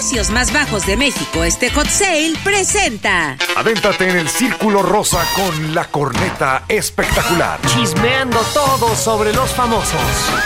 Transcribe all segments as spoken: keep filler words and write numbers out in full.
precios más bajos de México, este Hot Sale presenta. Adéntrate en el Círculo Rosa con la corneta espectacular. Chismeando todo sobre los famosos.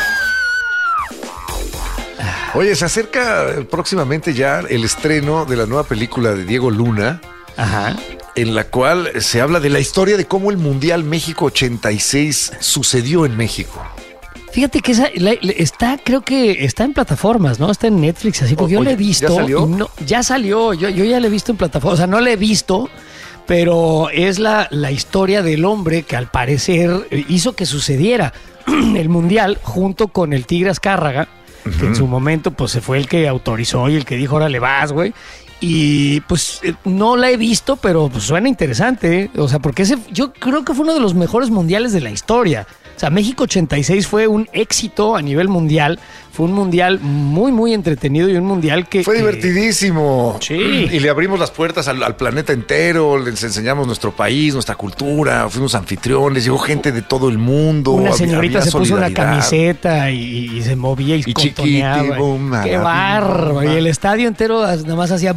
Oye, se acerca próximamente ya el estreno de la nueva película de Diego Luna. Ajá. En la cual se habla de la historia de cómo el Mundial México ochenta y seis sucedió en México. Fíjate que esa, la, la, está, creo que está en plataformas, ¿no? Está en Netflix, así, porque o, yo oye, la he visto. ¿Ya salió? Y no, ya salió, yo, yo ya la he visto en plataformas, o sea, no la he visto, pero es la, la historia del hombre que al parecer hizo que sucediera el Mundial junto con el Tigre Azcárraga, uh-huh. que en su momento pues se fue el que autorizó y el que dijo, órale vas, güey. Y pues no la he visto, pero pues suena interesante, ¿eh? O sea, porque ese yo creo que fue uno de los mejores mundiales de la historia. O sea, México ochenta y seis fue un éxito a nivel mundial. Fue un mundial muy, muy entretenido y un mundial que... Fue que... divertidísimo. Sí. Y le abrimos las puertas al, al planeta entero, les enseñamos nuestro país, nuestra cultura, fuimos anfitriones, llegó gente de todo el mundo. Una señorita había se puso una camiseta y, y se movía y, y contoneaba. Qué bárbaro. Y el estadio entero nada más hacía...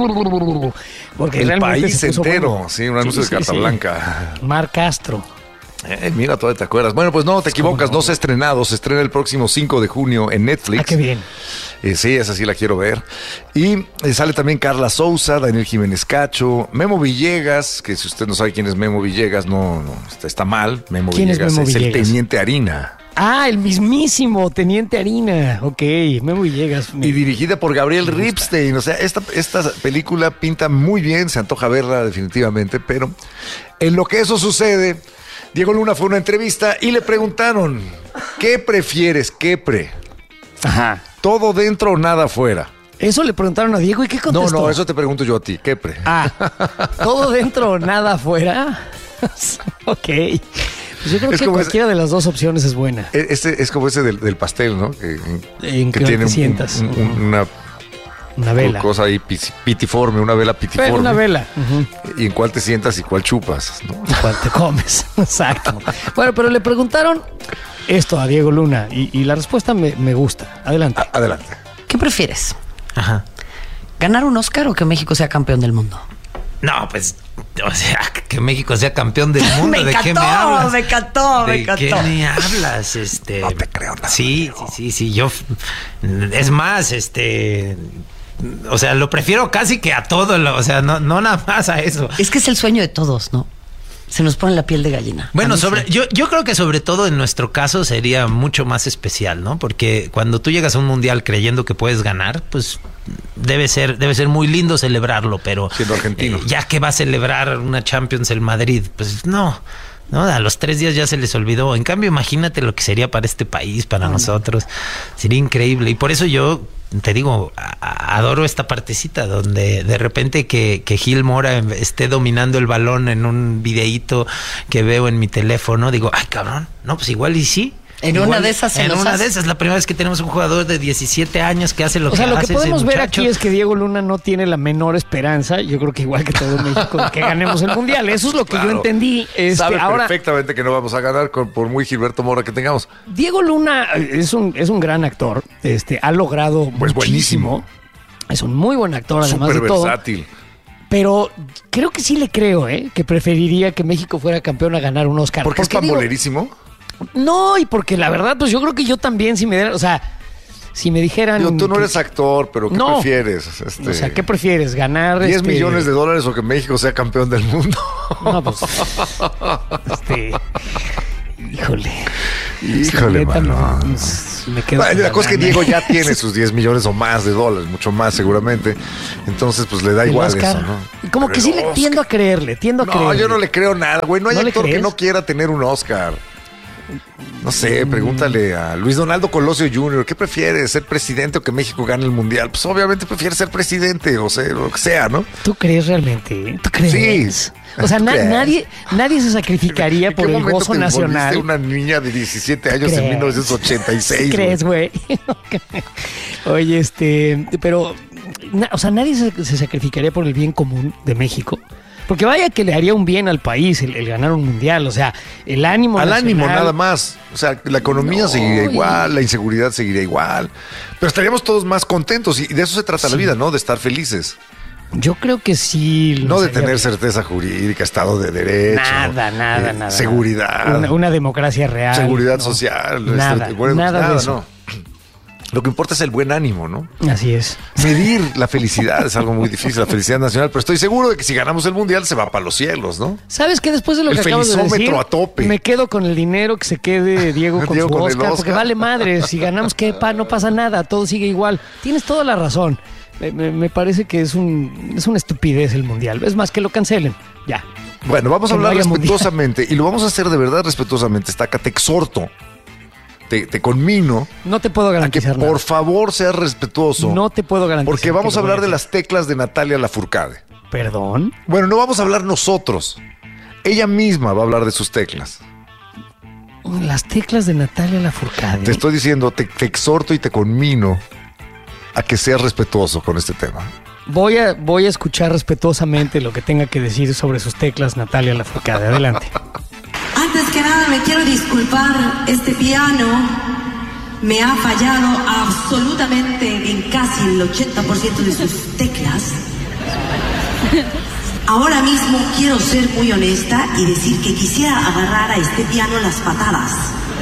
Porque el país entero, bueno. sí, un anuncio sí, de carta sí, blanca. Sí. Mar Castro. Eh, mira, todavía te acuerdas. Bueno, pues no, te equivocas, no se ha estrenado. Se estrena el próximo cinco de junio en Netflix. Ah, qué bien. Eh, sí, esa sí la quiero ver. Y eh, sale también Carla Souza, Daniel Jiménez Cacho, Memo Villegas, que si usted no sabe quién es Memo Villegas, no, no está, está mal. Memo ¿Quién Villegas es, Memo es Villegas? El Teniente Harina. Ah, el mismísimo Teniente Harina. Ok, Memo Villegas. Me... Y dirigida por Gabriel Ripstein. O sea, esta, esta película pinta muy bien, se antoja verla definitivamente, pero en lo que eso sucede... Diego Luna fue a una entrevista y le preguntaron, ¿qué prefieres, qué pre? Ajá. ¿Todo dentro o nada afuera? Eso le preguntaron a Diego y ¿qué contestó? No, no, eso te pregunto yo a ti, ¿qué pre? Ah, ¿todo dentro o nada afuera? Ok. Pues yo creo es que cualquiera ese, de las dos opciones es buena. Este es como ese del, del pastel, ¿no? Que, en que, que tiene te sientas. Un, un, una... Una vela. Cosa ahí pitiforme, una vela pitiforme. Pero una vela. Uh-huh. Y en cuál te sientas y cuál chupas, ¿no? Y cuál te comes. Exacto. Bueno, pero le preguntaron esto a Diego Luna y, y la respuesta me, me gusta. Adelante. A- adelante. ¿Qué prefieres? Ajá. ¿Ganar un Oscar o que México sea campeón del mundo? No, pues, o sea, que México sea campeón del mundo. me ¿De encantó, qué me hablas? Me encantó, me ¿De encantó. qué me hablas? Este, no te creo nada. Sí, sí, sí, sí, yo... Es más, este... O sea, lo prefiero casi que a todo, lo, o sea, no, no nada más a eso. Es que es el sueño de todos, ¿no? Se nos pone la piel de gallina. Bueno, sobre, sí. yo, yo creo que sobre todo en nuestro caso sería mucho más especial, ¿no? Porque cuando tú llegas a un mundial creyendo que puedes ganar, pues debe ser, debe ser muy lindo celebrarlo, pero siendo argentino. Eh, ya que va a celebrar una Champions el Madrid, pues no. No, a los tres días ya se les olvidó. En cambio, imagínate lo que sería para este país, para oh, nosotros. Sería increíble. Y por eso yo te digo, a, adoro esta partecita donde de repente que, que Gil Mora esté dominando el balón en un videíto que veo en mi teléfono, digo, ay, cabrón, no, pues igual y sí. En igual, una de esas se En nos una hace. de esas, la primera vez que tenemos un jugador de diecisiete años que hace lo o que sea, hace. lo que podemos ver muchacho. aquí es que Diego Luna no tiene la menor esperanza, yo creo que igual que todo México, que ganemos el Mundial. Eso es lo que claro. yo entendí. Este, Sabe ahora, perfectamente que no vamos a ganar con, por muy Gilberto Mora que tengamos. Diego Luna es un, es un gran actor, este, ha logrado pues muchísimo. Buenísimo. Es un muy buen actor, además Súper de todo. versátil. Pero creo que sí le creo, ¿eh? Que preferiría que México fuera campeón a ganar un Oscar. ¿Por qué es digo, pambolerísimo? No, y porque la verdad, pues yo creo que yo también, si me dieran, o sea, si me dijeran... Digo, tú no que, eres actor, pero ¿qué no, prefieres? Este, o sea, ¿qué prefieres? ¿Ganar diez este, millones de dólares o que México sea campeón del mundo? No, pues... este... Híjole. Híjole, neta, mano. Me, me quedo bueno, la la cosa es que gana. Diego ya tiene sus diez millones o más de dólares, mucho más seguramente. Entonces, pues le da El igual Oscar. eso, ¿no? Y como Pero que sí le Oscar. tiendo a creerle, tiendo a No, creerle. yo no le creo nada, güey. No hay ¿No le actor que crees? no quiera tener un Oscar. No sé, pregúntale a Luis Donaldo Colosio junior ¿Qué prefiere, ser presidente o que México gane el mundial? Pues obviamente prefiere ser presidente, o sea, lo que sea, ¿no? ¿Tú crees realmente? ¿Tú crees? Sí. O sea, ¿Tú na- crees? nadie, nadie se sacrificaría ¿En por qué el momento gozo te nacional. volviste una niña de diecisiete años ¿Crees? en mil novecientos ochenta y seis? ¿Crees, güey? Oye, este, pero, na- o sea, nadie se, se sacrificaría por el bien común de México. Porque vaya que le haría un bien al país el, el ganar un mundial, o sea, el ánimo Al nacional, ánimo nada más. O sea, la economía No, seguiría y- igual, la inseguridad seguiría igual. Pero estaríamos todos más contentos y de eso se trata la vida, ¿no? De estar felices. Yo creo que sí. No nos de haría tener bien. certeza jurídica, Estado de Derecho. Nada, nada, eh, nada. Seguridad. Una, una democracia real. seguridad no. social. Nada, este, bueno, nada, nada, de eso. no. Lo que importa es el buen ánimo, ¿no? Así es. Medir la felicidad es algo muy difícil, la felicidad nacional, pero estoy seguro de que si ganamos el mundial se va para los cielos, ¿no? ¿Sabes qué? Después de lo El que acabas de felizómetro decir, a tope. me quedo con el dinero, que se quede Diego con Diego su con el Oscar, porque Oscar. vale madre. Si ganamos, ¿qué? Pa, no pasa nada, todo sigue igual. Tienes toda la razón. Me, me- me parece que es, un, es una estupidez el mundial. Es más, que lo cancelen. Ya. Bueno, vamos a Que no hablar haya mundial. respetuosamente y lo vamos a hacer de verdad respetuosamente. Está acá, te exhorto, te, te conmino No te puedo a que garantizar por nada. favor seas respetuoso. No te puedo garantizar. Porque vamos que a lo voy hablar de hacer. las teclas de Natalia Lafourcade. ¿Perdón? Bueno, no vamos a hablar nosotros. Ella misma va a hablar de sus teclas. Las teclas de Natalia Lafourcade. Te estoy diciendo, te, te exhorto y te conmino a que seas respetuoso con este tema. Voy a, voy a escuchar respetuosamente lo que tenga que decir sobre sus teclas Natalia Lafourcade. Adelante. Antes que nada me quiero disculpar, este piano me ha fallado absolutamente en casi el ochenta por ciento de sus teclas. Ahora mismo quiero ser muy honesta y decir que quisiera agarrar a este piano las patadas.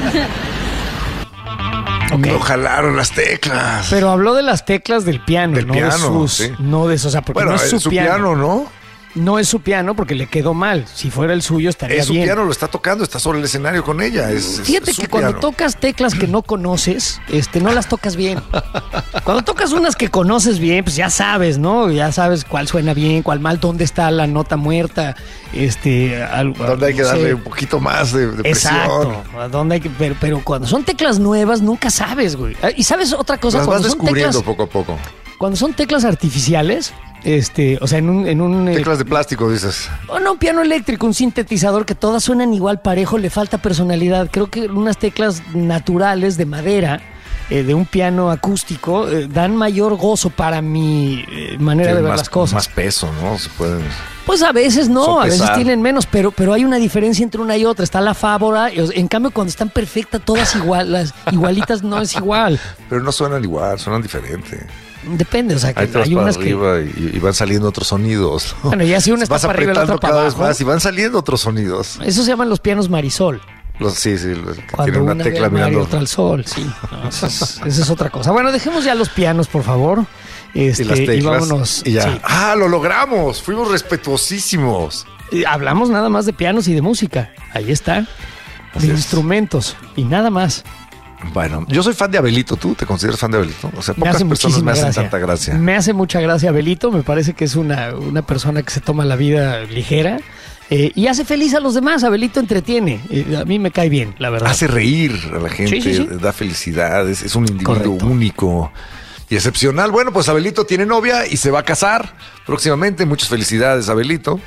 Ok. No jalaron las teclas. Pero habló de las teclas del piano, Del no piano, de sus, sí. no de eso, o sea, porque Bueno, no es su, su piano. piano, ¿no? No es su piano porque le quedó mal. Si fuera el suyo estaría Es su bien. piano, lo está tocando, está sobre el escenario con ella. Es, es Fíjate su que cuando piano. tocas teclas que no conoces, este, no las tocas bien. Cuando tocas unas que conoces bien, pues ya sabes, ¿no? Ya sabes cuál suena bien, cuál mal, dónde está la nota muerta, este, algo, Donde hay que no sé. darle un poquito más de, de presión. Exacto. ¿A dónde hay que, pero, pero cuando son teclas nuevas, nunca sabes, güey. Ah, Y sabes otra cosa, Las vas cuando son descubriendo teclas, poco a poco. cuando son teclas artificiales, este, o sea, en un, en un eh, Teclas de plástico, dices. o no, un piano eléctrico, un sintetizador que todas suenan igual parejo, le falta personalidad. Creo que unas teclas naturales de madera, eh, de un piano acústico, eh, dan mayor gozo para mi eh, manera de Tienen ver más, las cosas. más peso, ¿no? Se pueden. Pues a veces no, a veces sopesar. tienen menos, pero, pero hay una diferencia entre una y otra. Está la fábora, y, o sea, en cambio cuando están perfectas, todas igual, las igualitas no es igual. Pero no suenan igual, suenan diferente. Depende, o sea, que Ahí te vas hay para unas que... arriba y, y van saliendo otros sonidos. ¿no? Bueno, ya si una está vas para arriba y la apretando otra para cada vez abajo. más y van saliendo otros sonidos. Eso se llaman los pianos Marisol. Los, sí, sí, los que Cuando tienen una, una ve tecla al mar y mirando. otra al sol, sí. No, eso es, esa es otra cosa. Bueno, dejemos ya los pianos, por favor. Este, Y las teclas. y vámonos. y ya. Sí. Ah, lo logramos. Fuimos respetuosísimos. Y hablamos nada más de pianos y de música. Ahí está. Así de es. instrumentos y nada más. Bueno, yo soy fan de Abelito. ¿Tú te consideras fan de Abelito? O sea, Me pocas hace personas muchísima me hacen gracia. tanta gracia. Me hace mucha gracia Abelito. Me parece que es una, una persona que se toma la vida ligera eh, y hace feliz a los demás. Abelito entretiene. Eh, a mí me cae bien, la verdad. Hace reír a la gente, Sí, sí, sí. da felicidad, es, es un individuo Correcto. único y excepcional. Bueno, pues Abelito tiene novia y se va a casar próximamente. Muchas felicidades, Abelito.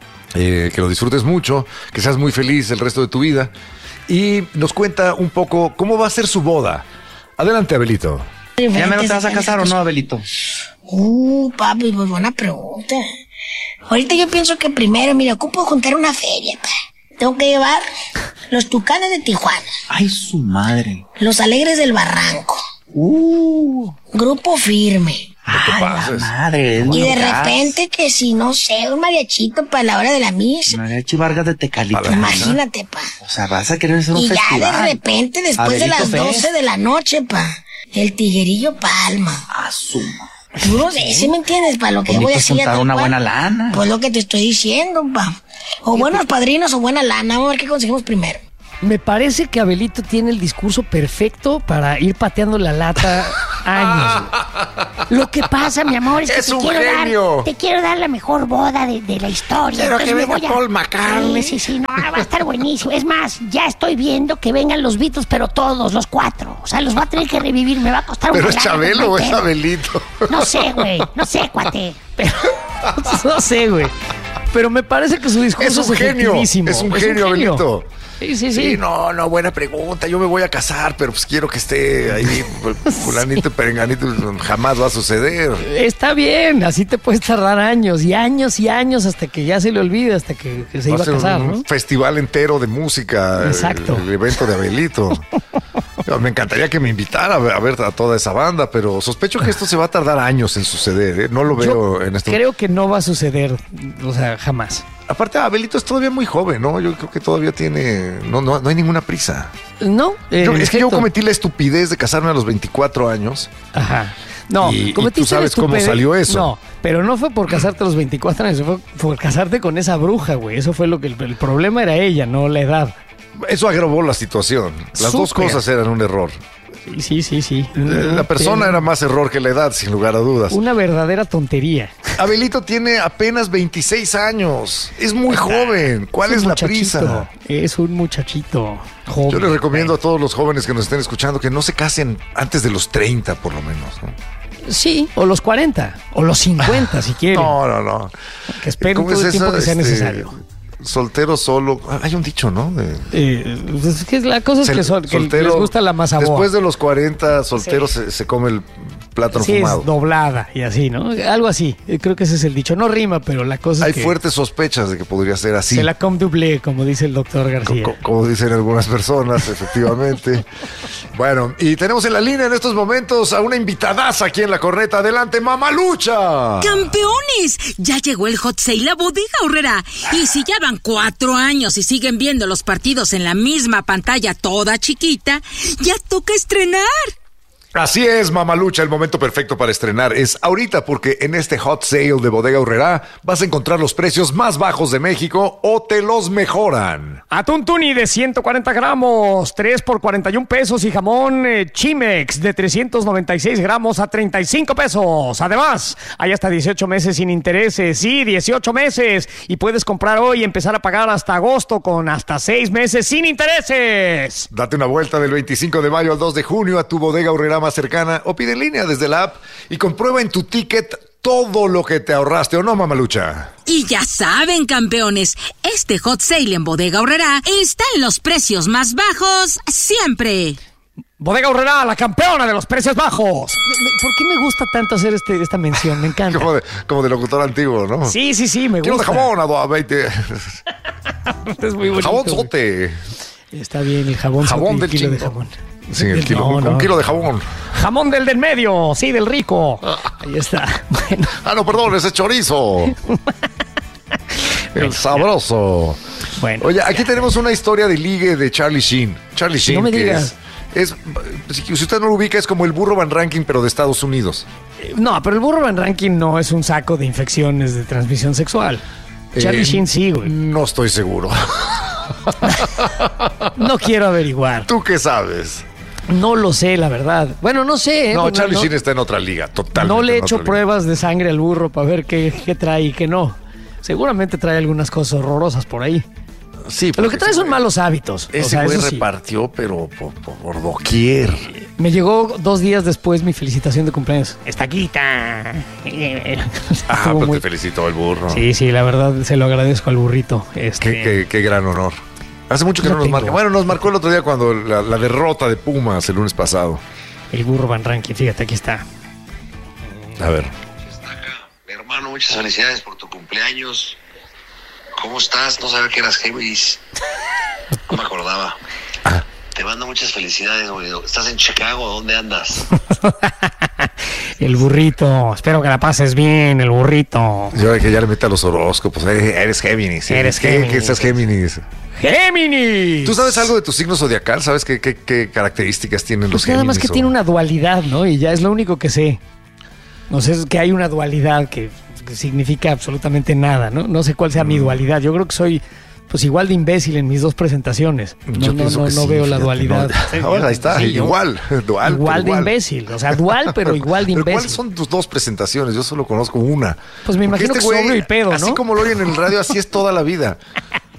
Eh, que lo disfrutes mucho, que seas muy feliz el resto de tu vida. Y nos cuenta un poco cómo va a ser su boda. Adelante, Abelito. ¿Ya me te vas a casar o no, Abelito? Uh, papi, pues buena pregunta. Ahorita yo pienso que primero, mira, ocupo juntar una feria, pa. Tengo que llevar los Tucanes de Tijuana, Ay, su madre. los Alegres del Barranco, Uh. Grupo Firme. Ay, pases. la madre. es Y de un gas. repente que si, no sé, un mariachito para la hora de la misa. Mariachi Vargas de Tecalito. Para la misa. Imagínate, pa. O sea, vas a querer hacer un Y ya festival. de repente, después de Abelito las Fest. doce de la noche, pa, el Tiguerillo Palma. A su madre. Tú no sé, ¿sí me entiendes? Para lo que Pues voy a necesitas hacer. juntar tal una cual. buena lana. Pues lo que te estoy diciendo, pa. O buenos padrinos o buena lana. Vamos a ver qué conseguimos primero. Me parece que Abelito tiene el discurso perfecto para ir pateando la lata años. Lo que pasa, mi amor, es que Es te un quiero genio. dar, te quiero dar la mejor boda de, de la historia. Quiero que Entonces me venga voy a- Paul McCartney. Sí, sí, sí, no, va a estar buenísimo. Es más, ya estoy viendo que vengan los Beatles, pero todos, los cuatro. O sea, los va a tener que revivir, me va a costar un ¿Pero es Chabelo o es Abelito? Abelito? No sé, güey, no sé, cuate. Pero, no sé, güey. pero me parece que su discurso Es un es genio, efectivísimo. es un genio, Abelito. Sí, sí, sí. Sí, no, no, buena pregunta. Yo me voy a casar, pero pues quiero que esté ahí fulanito, perenganito. Jamás va a suceder. Está bien, así te puedes tardar años y años y años hasta que ya se le olvide, hasta que, que se Va iba a ser casar, un, ¿no? un festival entero de música. Exacto. El, el evento de Abelito. Me encantaría que me invitara a ver, a ver a toda esa banda, pero sospecho que esto se va a tardar años en suceder, ¿eh? No lo veo Yo en este creo que no va a suceder, o sea, jamás. Aparte, Abelito es todavía muy joven, ¿no? Yo creo que todavía tiene... No, no, no hay ninguna prisa. No, eh, Yo- en es que yo efecto. cometí la estupidez de casarme a los veinticuatro años. Ajá. No, Y- y cometiste tú sabes la cómo estupidez- salió eso. No, pero no fue por casarte a los veinticuatro años, fue por casarte con esa bruja, güey. Eso fue lo que el, el problema era ella, no la edad. Eso agravó la situación. Las dos Súper. cosas eran un error. Sí, sí, sí, sí. La persona Tiene era más error que la edad, sin lugar a dudas. una verdadera tontería. Abelito tiene apenas veintiséis años. Es muy joven. ¿Cuál es un la muchachito, prisa? Es un muchachito joven. Yo les recomiendo a todos los jóvenes que nos estén escuchando que no se casen antes de los treinta, por lo menos, ¿no? Sí, o los cuarenta, o los cincuenta, si quieren. No, no, no. Que esperen ¿Cómo todo es el tiempo eso? que sea Este, necesario. Soltero solo. Ah, hay un dicho, ¿no? De- Eh, pues es que la cosa es que, son, que soltero, les gusta la masa boa. Después de los cuarenta, soltero Sí. se, se come el plátano Sí, fumado. es doblada y así, ¿no? Algo así. Eh, Creo que ese es el dicho. No rima, pero la cosa Hay es que fuertes sospechas de que podría ser así. se la com doublé, como dice el doctor García. Co- como dicen algunas personas, efectivamente. Bueno, y tenemos en la línea en estos momentos a una invitadaza aquí en La Corneta. Adelante, Mamalucha. ¡Campeones! Ya llegó el Hot Sale, la bodega horrera. Y si ya van cuatro años y siguen viendo los partidos en la misma pantalla toda chiquita, ya toca estrenar. Así es, Mamalucha, el momento perfecto para estrenar es ahorita, porque en este hot sale de Bodega Aurrerá vas a encontrar los precios más bajos de México o te los mejoran. Atún tuni de ciento cuarenta gramos, tres por cuarenta y un pesos y jamón eh, Chimex de trescientos noventa y seis gramos a treinta y cinco pesos. Además, hay hasta dieciocho meses sin intereses, sí, dieciocho meses. Y puedes comprar hoy y empezar a pagar hasta agosto con hasta seis meses sin intereses. Date una vuelta del veinticinco de mayo al dos de junio a tu Bodega Aurrerá más cercana o pide en línea desde la app y comprueba en tu ticket todo lo que te ahorraste, ¿o no, Mamalucha? Y ya saben, campeones, este Hot Sale en Bodega Horrera está en los precios más bajos siempre. Bodega Aurrerá, la campeona de los precios bajos. ¿Por qué me gusta tanto hacer este, esta mención? Me encanta. Como de, como de locutor antiguo, ¿no? Sí, sí, sí, me Quiero de gusta. jamón a veinte. Es muy bonito. Jabón güey. sote. Está bien, el jabón. Jabón sote, del el kilo de chingo. jamón. Sí, el kilo, No, un, no. un kilo de jabón. Jamón del del medio, sí, del rico. Ahí está. Bueno, Ah, no, perdón, ese chorizo. El sabroso. bueno. Oye, aquí tenemos una historia de ligue de Charlie Sheen. Charlie Sheen, No me que digas. es, es, si usted no lo ubica, es como el burro Van Ranking, pero de Estados Unidos. No, pero el burro Van Ranking no es un saco de infecciones de transmisión sexual. Charlie Eh, Sheen sí, güey. No estoy seguro. No quiero averiguar. ¿Tú qué sabes? No lo sé, la verdad. Bueno, no sé. ¿eh? No, Porque Charlie no, Sheen está en otra liga, totalmente. no le he en hecho otra liga. pruebas de sangre al burro para ver qué, qué trae y qué no. Seguramente trae algunas cosas horrorosas por ahí. Sí, Lo que trae son malos hábitos. Ese o sea, güey eso sí. repartió, pero por, por, por doquier. Me llegó dos días después mi felicitación de cumpleaños. Estaquita. Ah, Estuvo pues muy- te felicitó el burro. Sí, sí, la verdad se lo agradezco al burrito. Este, Qué, qué- qué gran honor. Hace mucho que No no, nos tengo. marca. Bueno, nos marcó el otro día cuando la, la derrota de Pumas el lunes pasado. El burro Van Ranking, fíjate, aquí está. A ver. Mi hermano, muchas felicidades por tu cumpleaños. ¿Cómo estás? No sabía que eras Géminis. No me acordaba. Te mando muchas felicidades, güey. ¿Estás en Chicago? ¿Dónde andas? El burrito, espero que la pases bien, el burrito. Yo que ya le mete a los horóscopos. Eh, eres Géminis. ¿eh? Eres ¿Qué, Géminis. ¿Qué estás Géminis? ¡Géminis! ¿Tú sabes algo de tu signo zodiacal? ¿Sabes qué, qué, qué características tienen los Pues nada Géminis? más que o- tiene una dualidad, ¿no? Y ya es lo único que sé. No sé, es que hay una dualidad que, que significa absolutamente nada, ¿no? No sé cuál sea Mm. mi dualidad. Yo creo que soy pues igual de imbécil en mis dos presentaciones. No, Yo no, pienso no, que no sí, veo la fíjate, dualidad. ¿no? Ahora ahí está, Sí, yo- igual, dual. Igual pero de imbécil, o sea, dual, pero igual de ¿Pero imbécil. ¿Cuáles son tus dos presentaciones? Yo solo conozco una. Pues me Porque imagino que güey, sobrio y pedo, ¿no? Así como lo oyen en el radio, así es toda la vida.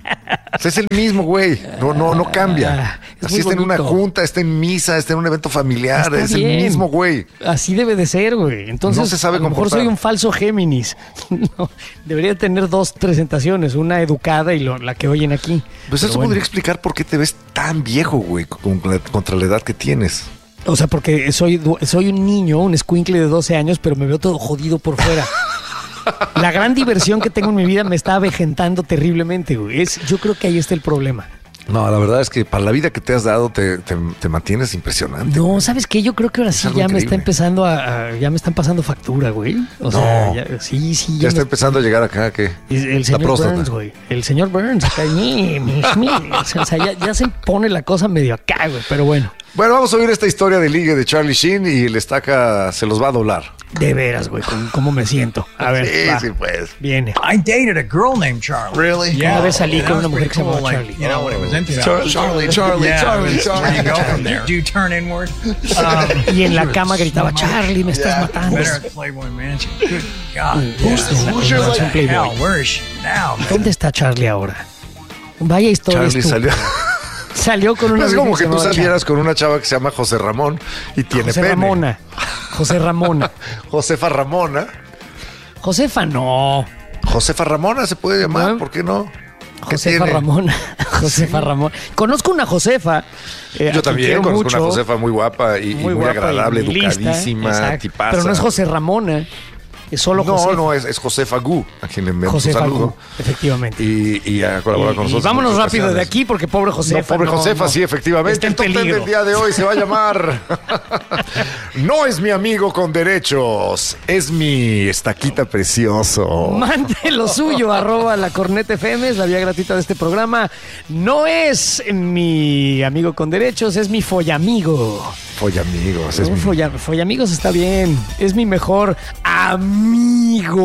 O sea, es el mismo, güey. No, no, no cambia. Es Así muy está en una bonito. junta, está en misa, está en un evento familiar. Está es bien. el mismo, güey. Así debe de ser, güey. Entonces, No se sabe a lo mejor comportar. soy un falso Géminis. No, debería tener dos presentaciones, una educada y lo- la que oyen aquí. Pues Pero eso bueno. podría explicar por qué te ves tan viejo, güey, con la- contra la edad que tienes. O sea, porque soy, du- soy un niño, un escuincle de doce años, pero me veo todo jodido por fuera. La gran diversión que tengo en mi vida me está avejentando terriblemente, güey. Es, yo creo que ahí está el problema. No, la verdad es que para la vida que te has dado te, te, te mantienes impresionante. No, ¿sabes qué? Yo creo que ahora Es sí algo ya me está increíble. empezando a, a- ya me están pasando factura, güey. O sea, No. ya- sí, sí. Ya está me- empezando a llegar acá, que el la señor próstata. Burns, güey. El señor Burns acá. ñe, mi, mi. O sea, ya, ya se pone la cosa medio acá, güey. Pero bueno, Bueno, vamos a oír esta historia de ligue de Charlie Sheen y el estaca se los va a doblar. de veras, güey, ¿cómo, cómo me siento? A ver, Sí, va, sí, pues. viene. I dated a girl named Charlie. Really? Una vez salí And con that una was mujer que se pretty llamaba cool, like, Charlie. You know, when it was into that. Char- Charlie, Charlie, Yeah, Charlie, it was- Charlie. Where you go from there? Do you turn inward? Um, Y en la cama gritaba, Charlie, me estás matando. Better at Playboy Mansion. Good God. Who's Yeah. the- Who's who's your the Playboy? hell? Where is she now? ¿Dónde está Charlie ahora? Vaya historia. Charlie estúpida. salió. Salió con una No es como vieja que se tú llamaba salieras con una chava que se llama José Ramón y tiene José pene. Ramona. José Ramona. Josefa Ramona. Josefa no. Josefa Ramona se puede llamar, No. ¿por qué no? ¿Qué Josefa tiene? Ramona. Josefa Ramón. Conozco una Josefa. eh, a Yo quien también quiero conozco mucho, una Josefa muy guapa y y muy, guapa y agradable, muy lista, educadísima, exacto. tipaza. Pero no es José Ramona. Es solo No, Josefa. no, es, es Josefa Gu, a quien le envío un Josefa saludo. Gu, efectivamente. Y, y a colaborar con Y- y nosotros. en vámonos muchas rápido de ocasiones. aquí porque pobre Josefa. No, pobre no, Josefa, no. sí, efectivamente. Está en El top ten peligro. del día de hoy se va a llamar No es mi amigo con derechos, es mi estaquita precioso. Mande lo suyo, arroba la Corneta F M, es la vía gratuita de este programa. No es mi amigo con derechos, es mi follamigo. Oye, amigos, es Un mi... folla- Follamigos está bien, es mi mejor amigo.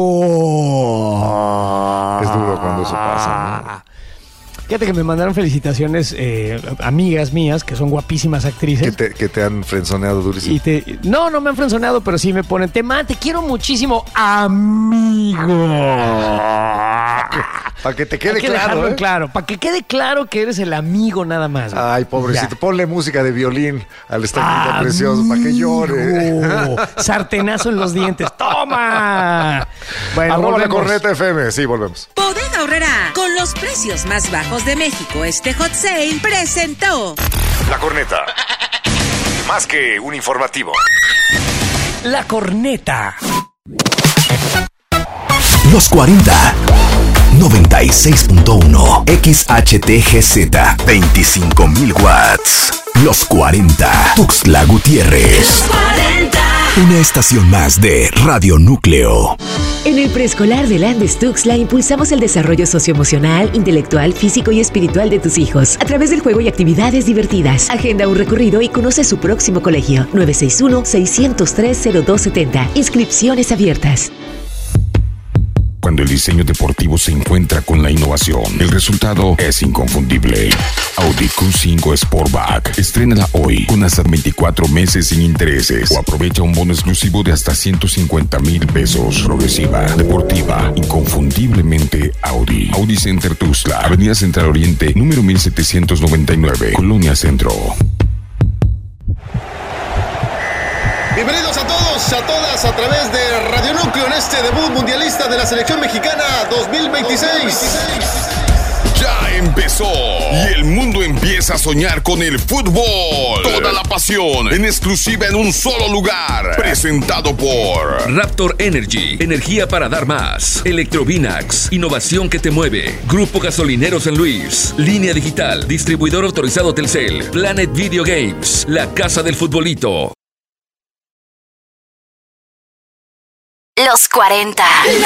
Es duro cuando eso pasa, ¿no? Fíjate que me mandaron felicitaciones eh, amigas mías que son guapísimas Que actrices. te, que te han frenzoneado durísimo. Y te, no, no me han frenzoneado, pero sí me ponen, te, ma, te quiero muchísimo, amigo. Para que te quede Hay que claro, dejarlo en ¿eh? claro, para que quede claro que eres el amigo nada más. güey. Ay, pobrecito, Ya. ponle música de violín al estaquita Amigo. precioso para que llore. Sartenazo en los dientes. ¡Toma! Bueno, Arroba la volvemos. Corneta F M, sí, volvemos. Bodega Aurrera, con los precios más bajos de México, este hot sale presentó. La Corneta. Más que un informativo. La Corneta. Los cuarenta. noventa y seis punto uno. X H T G Z. veinticinco mil watts. Los cuarenta. Tuxtla Gutiérrez. Una estación más de Radio Núcleo. En el preescolar de Landes Tuxtla impulsamos el desarrollo socioemocional, intelectual, físico y espiritual de tus hijos a través del juego y actividades divertidas. Agenda un recorrido y conoce su próximo colegio. nueve seis uno, seis cero tres, cero dos siete cero. Inscripciones abiertas. Cuando el diseño deportivo se encuentra con la innovación, el resultado es inconfundible. Audi Q cinco Sportback. Estrénala hoy con hasta veinticuatro meses sin intereses o aprovecha un bono exclusivo de hasta ciento cincuenta mil pesos. Progresiva, deportiva, inconfundiblemente Audi. Audi Center Tuxtla, Avenida Central Oriente, número mil setecientos noventa y nueve, Colonia Centro. Bienvenidos a todos, a todas, a través de Radio Núcleo en este debut mundialista de la selección mexicana dos mil veintiséis. Ya empezó y el mundo empieza a soñar con el fútbol. Toda la pasión en exclusiva en un solo lugar. Presentado por Raptor Energy, energía para dar más. Electrovinax, innovación que te mueve. Grupo Gasolinero San Luis. Línea Digital, distribuidor autorizado Telcel. Planet Video Games, la casa del futbolito. Los cuarenta.